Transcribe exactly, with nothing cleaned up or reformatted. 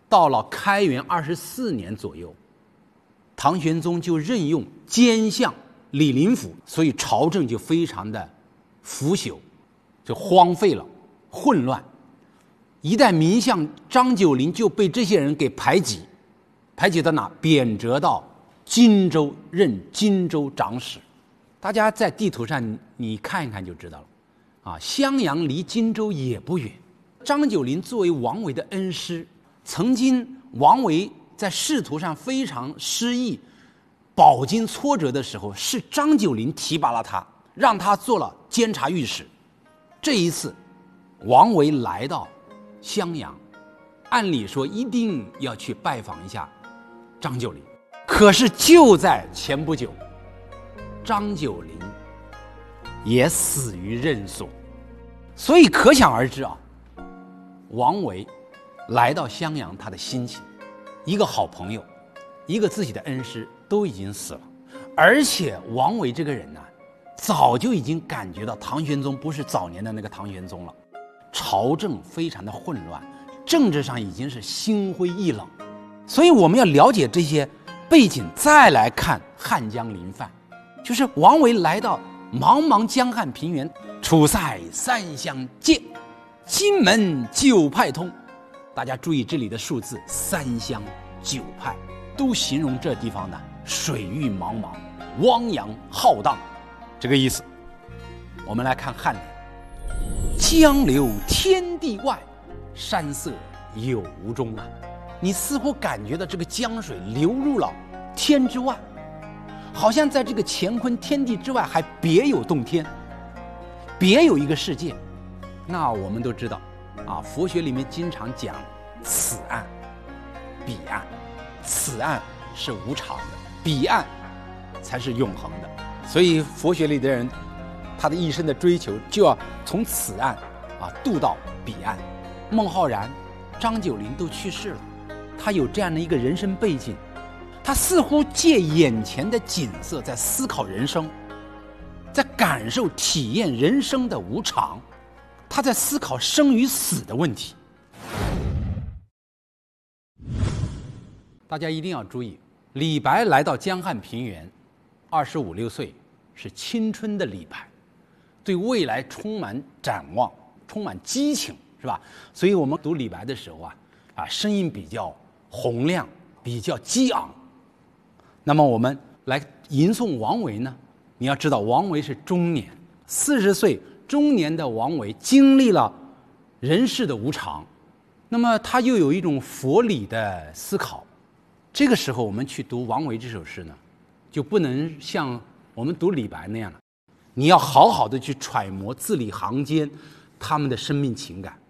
到了开元二十四年左右，唐玄宗就任用监相李林甫，所以朝政就非常的腐朽，就荒废了，混乱。一代名相张九龄就被这些人给排挤，排挤到哪？贬谪到荆州任荆州长史。大家在地图上你看一看就知道了，啊，襄阳离荆州也不远。张九龄作为王维的恩师，曾经王维在仕途上非常失意、饱经挫折的时候，是张九龄提拔了他，让他做了监察御史。这一次，王维来到襄阳，按理说一定要去拜访一下张九龄，可是就在前不久，张九龄也死于任所，所以可想而知啊，王维来到襄阳，他的心情，一个好朋友，一个自己的恩师都已经死了，而且王维这个人呢、啊，早就已经感觉到唐玄宗不是早年的那个唐玄宗了，朝政非常的混乱，政治上已经是心灰意冷，所以我们要了解这些背景，再来看汉江临泛，就是王维来到茫茫江汉平原，楚塞三湘界，荆门九派通。大家注意这里的数字，三湘九派都形容这地方的水域茫茫，汪洋浩荡，这个意思。我们来看颔联：江流天地外，山色有无中啊。你似乎感觉到这个江水流入了天之外，好像在这个乾坤天地之外还别有洞天，别有一个世界。那我们都知道啊，佛学里面经常讲此岸彼岸，此岸是无常的，彼岸才是永恒的。所以佛学里的人，他的一生的追求就要从此岸啊渡到彼岸。孟浩然、张九龄都去世了，他有这样的一个人生背景，他似乎借眼前的景色在思考人生，在感受体验人生的无常，他在思考生与死的问题。大家一定要注意，李白来到江汉平原，二十五六岁，是青春的李白，对未来充满展望，充满激情，是吧？所以我们读李白的时候啊，啊，声音比较洪亮，比较激昂。那么我们来吟诵王维呢，你要知道，王维是中年，四十岁中年的王维经历了人世的无常，那么他又有一种佛理的思考。这个时候我们去读王维这首诗呢，就不能像我们读李白那样了，你要好好的去揣摩字里行间他们的生命情感。